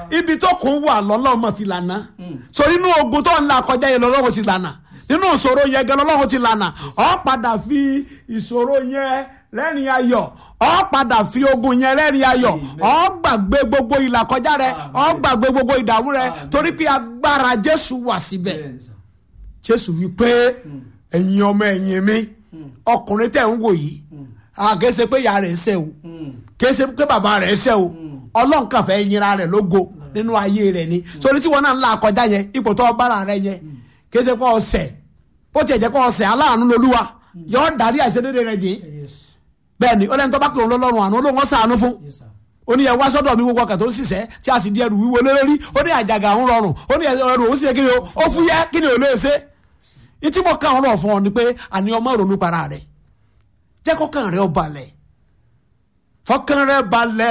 ibi tó kún wà lọ́lọ́mọ ti lànà so inú ogun tó ń la kọjá yẹn lọ́lọ́mọ ti lànà nínú ìṣòro yẹn gan lọ́lọ́mọ ti lànà ó padà fi ìṣòro yẹn rẹ́rìn ayọ̀ ó padà fi ogun yẹn rẹ́rìn ayọ̀ ó gbàgbé gbogbo ìlàkọjá rẹ ó gbàgbé gbogbo ìdààmú rẹ torí pé agbára Jésù wà síbẹ̀ Jésù wí pé ẹ̀yin ọmọ ẹ̀yìn mi ọkùnrin tẹ̀ ń wò yìí kìí ṣe pé ìyá rẹ̀ ṣẹ̀ o kìí ṣe pé bàbá rẹ̀ ṣẹ̀ o Ọlọ́run kàn fẹ́ yinra rẹ̀ lógo nínú ayé rẹ̀ ni torí tí wọn náà ń la kọjá yẹn ipò tó bára rẹ̀ yẹn kìí ṣe pé ọ̀sẹ̀ bó tiẹ̀ jẹ́ pé ọ̀sẹ̀ aláàánú lolúwa yọ darí àìṣedéédé rẹ̀ jìn bẹ́ẹ̀ ni ó lẹ́ni tó bá pè wọn lọ́lọ́run àánú ló wọ́n ṣàánú fún ó ní ẹ wá sọ́dọ̀ mi gbogbo ọkàn tó ń ṣiṣẹ́ tí a sì di ẹrù wíwo lórí ó ní àjàgà ń rọrùn ó ní ẹrù òun sì ṣe kí ni ó fúyẹ́ kí ni ò lè ṣe ìtí mo kàn ọ̀rọ̀ fún ọ ni pé àní ọmọ ronú para rẹ̀ jẹ́ kọ́kàn rẹ̀ ó balẹ̀ fọkàn rẹ̀ balẹ̀.